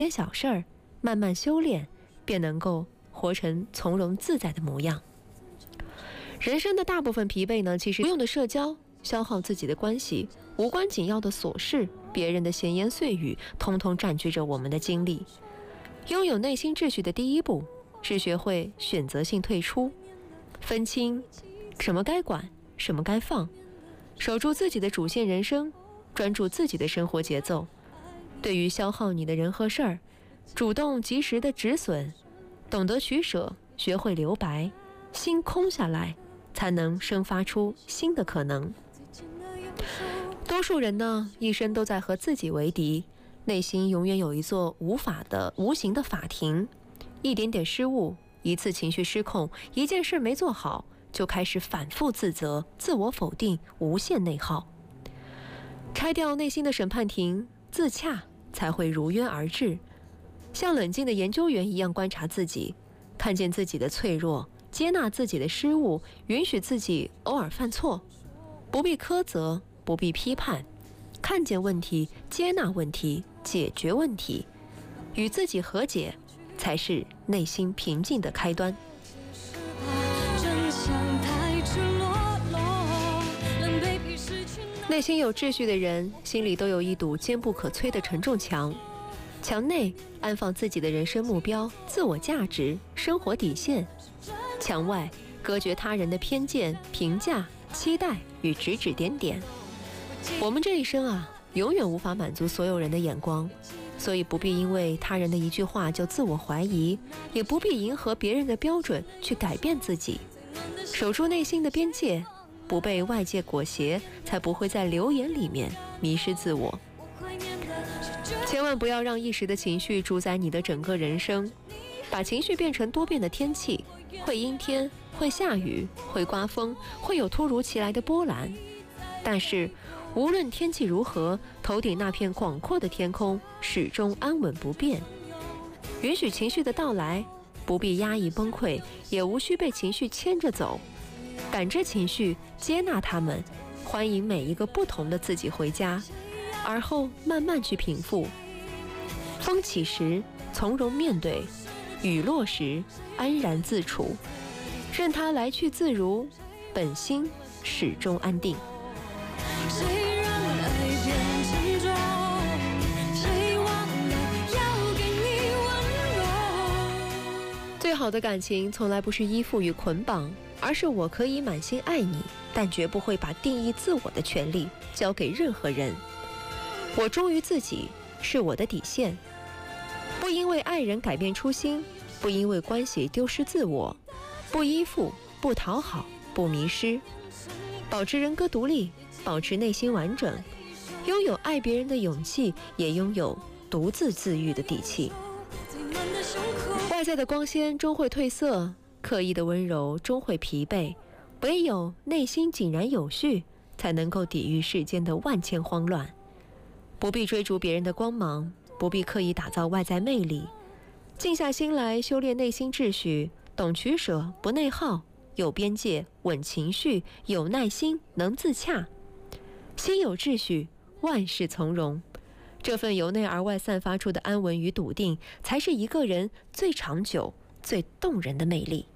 些小事儿，慢慢修炼，便能够活成从容自在的模样。人生的大部分疲惫呢，其实无用的社交消耗自己的关系，无关紧要的琐事，别人的闲言碎语，通通占据着我们的精力。拥有内心秩序的第一步，是学会选择性退出，分清什么该管，什么该放，守住自己的主线人生，专注自己的生活节奏。对于消耗你的人和事儿，主动及时的止损，懂得取舍，学会留白，心空下来，才能生发出新的可能。多数人呢，一生都在和自己为敌，内心永远有一座无形的法庭，一点点失误，一次情绪失控，一件事没做好，就开始反复自责、自我否定，无限内耗。拆掉内心的审判庭，自洽才会如约而至。像冷静的研究员一样观察自己，看见自己的脆弱，接纳自己的失误，允许自己偶尔犯错，不必苛责，不必批判，看见问题，接纳问题，解决问题，与自己和解，才是内心平静的开端。内心有秩序的人，心里都有一堵坚不可摧的承重墙。墙内安放自己的人生目标、自我价值、生活底线；墙外隔绝他人的偏见、评价、期待与指指点点。我们这一生啊，永远无法满足所有人的眼光，所以不必因为他人的一句话就自我怀疑，也不必迎合别人的标准去改变自己。守住内心的边界，不被外界裹挟，才不会在流言里面迷失自我。千万不要让一时的情绪主宰你的整个人生，把情绪变成多变的天气，会阴天，会下雨，会刮风，会有突如其来的波澜。但是无论天气如何，头顶那片广阔的天空始终安稳不变。允许情绪的到来，不必压抑崩溃，也无需被情绪牵着走。感知情绪，接纳它们，欢迎每一个不同的自己回家，而后慢慢去平复。风起时从容面对，雨落时安然自处，任它来去自如，本心始终安定。 谁让爱变沉重？谁忘了要给你温柔？ 最好的感情从来不是依附与捆绑，而是我可以满心爱你，但绝不会把定义自我的权利交给任何人。我忠于自己是我的底线，不因为爱人改变初心，不因为关系丢失自我，不依附，不讨好，不迷失，保持人格独立，保持内心完整，拥有爱别人的勇气，也拥有独自自愈的底气。外在的光鲜终会褪色，刻意的温柔终会疲惫，唯有内心井然有序，才能够抵御世间的万千慌乱。不必追逐别人的光芒，不必刻意打造外在魅力，静下心来修炼内心秩序，懂取舍，不内耗，有边界，稳情绪，有耐心，能自洽。心有秩序，万事从容。这份由内而外散发出的安稳与笃定，才是一个人最长久、最动人的魅力。